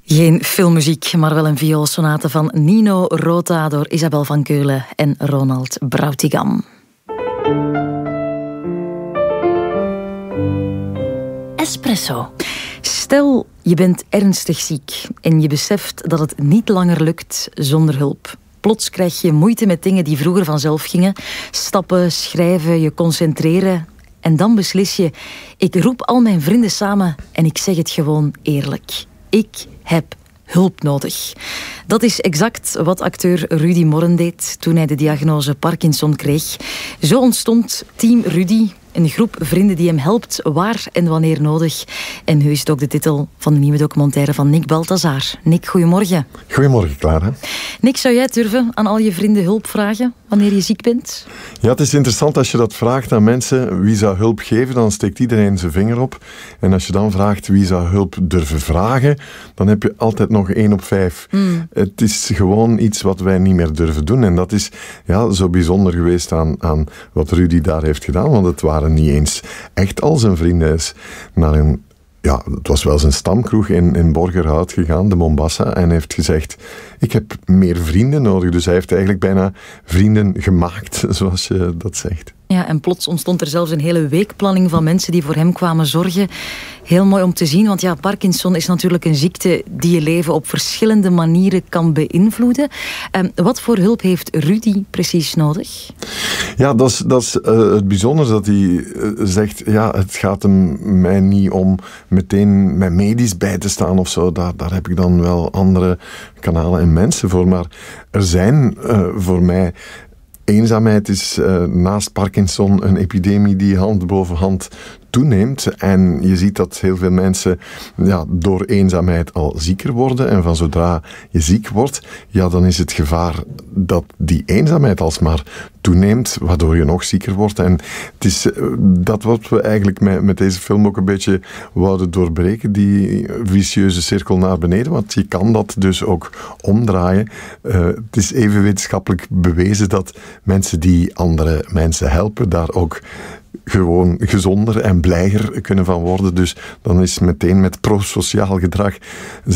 Geen filmmuziek, maar wel een vioolsonate van Nino Rota door Isabel van Keulen en Ronald Brautigam. Espresso. Stel, je bent ernstig ziek en je beseft dat het niet langer lukt zonder hulp. Plots krijg je moeite met dingen die vroeger vanzelf gingen. Stappen, schrijven, je concentreren. En dan beslis je, ik roep al mijn vrienden samen en ik zeg het gewoon eerlijk. Ik heb hulp nodig. Dat is exact wat acteur Rudy Morren deed toen hij de diagnose Parkinson kreeg. Zo ontstond Team Rudy, een groep vrienden die hem helpt waar en wanneer nodig. En nu is het ook de titel van de nieuwe documentaire van Nick Balthazar. Nick, goedemorgen. Goedemorgen, Clara. Nick, zou jij durven aan al je vrienden hulp vragen wanneer je ziek bent? Ja, het is interessant als je dat vraagt aan mensen. Wie zou hulp geven? Dan steekt iedereen zijn vinger op. En als je dan vraagt wie zou hulp durven vragen, dan heb je altijd nog 1 op 5. Het is gewoon iets wat wij niet meer durven doen. En dat is zo bijzonder geweest aan wat Rudy daar heeft gedaan. Want het waren niet eens echt al zijn vrienden. Hij is naar het was wel zijn stamkroeg in Borgerhout gegaan, de Mombasa, en heeft gezegd, ik heb meer vrienden nodig. Dus hij heeft eigenlijk bijna vrienden gemaakt, zoals je dat zegt. Ja, en plots ontstond er zelfs een hele weekplanning van mensen die voor hem kwamen zorgen. Heel mooi om te zien, want ja, Parkinson is natuurlijk een ziekte die je leven op verschillende manieren kan beïnvloeden. Wat voor hulp heeft Rudy precies nodig? Ja, dat is het bijzondere dat hij zegt, het gaat mij niet om meteen met medisch bij te staan of zo. Daar heb ik dan wel andere kanalen en mensen voor. Maar er zijn voor mij... Eenzaamheid is naast Parkinson een epidemie die hand boven hand toeneemt. En je ziet dat heel veel mensen door eenzaamheid al zieker worden. En van zodra je ziek wordt, dan is het gevaar dat die eenzaamheid alsmaar toeneemt, waardoor je nog zieker wordt. En het is dat wat we eigenlijk met deze film ook een beetje wouden doorbreken, die vicieuze cirkel naar beneden. Want je kan dat dus ook omdraaien. Het is even wetenschappelijk bewezen dat mensen die andere mensen helpen, daar ook gewoon gezonder en blijer kunnen van worden. Dus dan is meteen met prosociaal gedrag